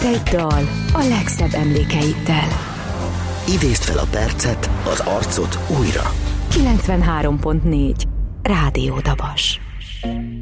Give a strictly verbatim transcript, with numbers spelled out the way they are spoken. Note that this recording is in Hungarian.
Egy dal a legszebb emlékeiddel. Idézd fel a percet, az arcot újra. kilencvenhárom pont négy Rádió Dabas.